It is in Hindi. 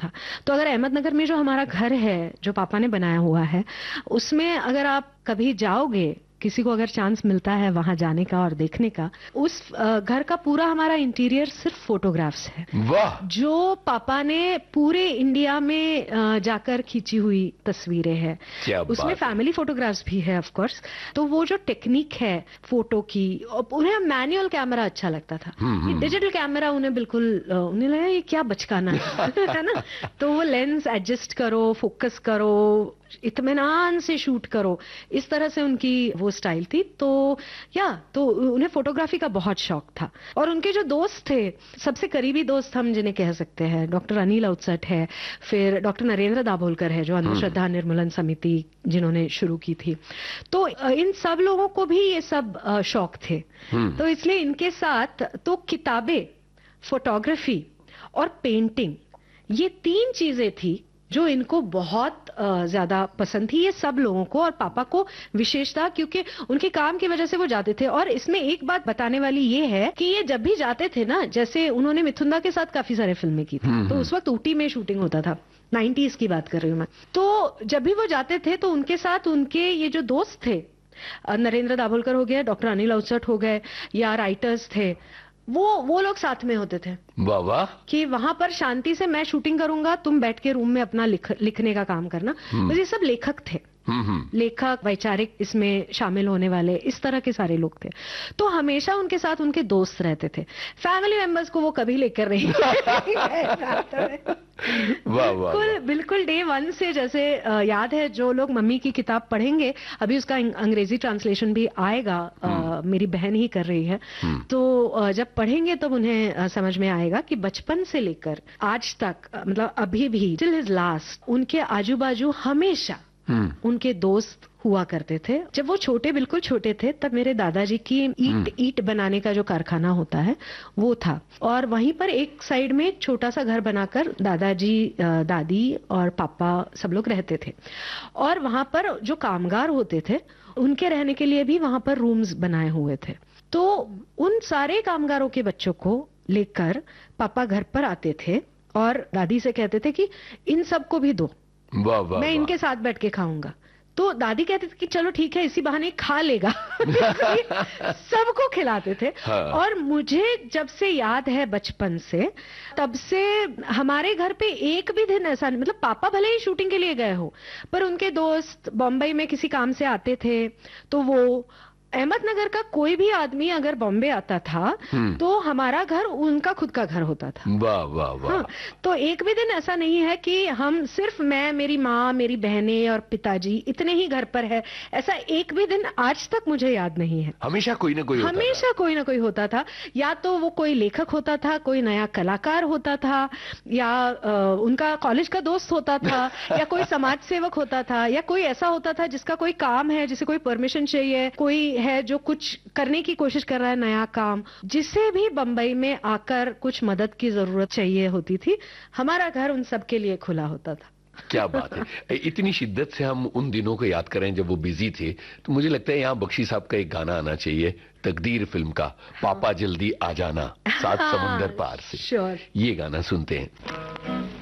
था। तो अगर अहमदनगर में जो हमारा घर है, जो पापा ने बनाया हुआ है, उसमें अगर आप कभी जाओगे, किसी को अगर चांस मिलता है वहां जाने का और देखने का, उस घर का पूरा हमारा इंटीरियर सिर्फ फोटोग्राफ्स है। वाह! जो पापा ने पूरे इंडिया में जाकर खींची हुई तस्वीरें हैं। क्या उसमें बात है। फैमिली फोटोग्राफ्स भी है ऑफ कोर्स। तो वो जो टेक्निक है फोटो की, उन्हें मैनुअल कैमरा अच्छा लगता था। डिजिटल कैमरा उन्हें बिल्कुल, उन्हें लगा ये क्या बचकाना है ना। तो वो लेंस एडजस्ट करो, फोकस करो, इत्मीनान से शूट करो, इस तरह से उनकी वो स्टाइल थी। तो उन्हें फोटोग्राफी का बहुत शौक था। और उनके जो दोस्त थे, सबसे करीबी दोस्त हम जिन्हें कह सकते हैं, डॉक्टर अनिल अवचट है, फिर डॉक्टर नरेंद्र दाभोलकर है जो अंधश्रद्धा निर्मूलन समिति जिन्होंने शुरू की थी। तो इन सब लोगों को भी ये सब शौक थे। तो इसलिए इनके साथ तो किताबें, फोटोग्राफी और पेंटिंग, ये 3 चीजें थी जो इनको बहुत ज्यादा पसंद थी, ये सब लोगों को, और पापा को विशेषता, क्योंकि उनके काम की वजह से वो जाते थे। और इसमें एक बात बताने वाली ये है कि ये जब भी जाते थे ना, जैसे उन्होंने मिथुंदा के साथ काफी सारे फिल्में की थी, तो उस वक्त ऊटी में शूटिंग होता था, 90s की बात कर रही हूँ मैं। तो जब भी वो जाते थे तो उनके साथ उनके ये जो दोस्त थे, नरेंद्र दाभोलकर हो गए, डॉक्टर अनिल अवचट हो गए, या राइटर्स थे, वो लोग साथ में होते थे। वाह वाह! कि वहां पर शांति से मैं शूटिंग करूंगा, तुम बैठ के रूम में अपना लिखने का काम करना। तो ये सब लेखक थे, लेखक, वैचारिक इसमें शामिल होने वाले, इस तरह के सारे लोग थे। तो हमेशा उनके साथ उनके दोस्त रहते थे। फैमिली मेंबर्स को वो कभी लेकर नहीं वाह वाह! बिल्कुल डे 1 से, जैसे याद है, जो लोग मम्मी की किताब पढ़ेंगे, अभी उसका अंग्रेजी ट्रांसलेशन भी आएगा, मेरी बहन ही कर रही है। तो जब पढ़ेंगे तब उन्हें समझ में आएगा कि बचपन से लेकर आज तक, मतलब अभी भी टिल हिज लास्ट, उनके आजू बाजू हमेशा उनके दोस्त हुआ करते थे। जब वो छोटे, बिल्कुल छोटे थे, तब मेरे दादाजी की ईट बनाने का जो कारखाना होता है वो था, और वहीं पर एक साइड में एक छोटा सा घर बनाकर दादाजी, दादी और पापा सब लोग रहते थे। और वहां पर जो कामगार होते थे, उनके रहने के लिए भी वहां पर रूम्स बनाए हुए थे। तो उन सारे कामगारों के बच्चों को लेकर पापा घर पर आते थे और दादी से कहते थे कि इन सबको भी दो, वाह वाह! मैं इनके साथ बैठ के खाऊंगा। तो दादी कहती थी कि चलो ठीक है, इसी बहाने खा लेगा। सबको खिलाते थे। हाँ। और मुझे जब से याद है बचपन से, तब से हमारे घर पे एक भी दिन ऐसा नहीं, मतलब पापा भले ही शूटिंग के लिए गए हो, पर उनके दोस्त बॉम्बे में किसी काम से आते थे, तो वो अहमदनगर का कोई भी आदमी अगर बॉम्बे आता था तो हमारा घर उनका खुद का घर होता था। वाह वाह वाह! हाँ, तो एक भी दिन ऐसा नहीं है कि हम सिर्फ, मैं, मेरी माँ, मेरी बहनें और पिताजी इतने ही घर पर है, ऐसा एक भी दिन आज तक मुझे याद नहीं है। हमेशा कोई ना कोई होता था। हमेशा कोई ना कोई होता था। या तो वो कोई लेखक होता था, कोई नया कलाकार होता था, या उनका कॉलेज का दोस्त होता था, या कोई समाज सेवक होता था, या कोई ऐसा होता था जिसका कोई काम है, जिसे कोई परमिशन चाहिए, कोई है जो कुछ करने की कोशिश कर रहा है, नया काम, जिसे भी बंबई में आकर कुछ मदद की जरूरत चाहिए होती थी, हमारा घर उन सब के लिए खुला होता था। क्या बात है! इतनी शिद्दत से हम उन दिनों को याद करें जब वो बिजी थे, तो मुझे लगता है यहाँ बख्शी साहब का एक गाना आना चाहिए, तकदीर फिल्म का, पापा जल्दी आ जाना, 7 समुंदर पार से। श्योर। ये गाना सुनते हैं।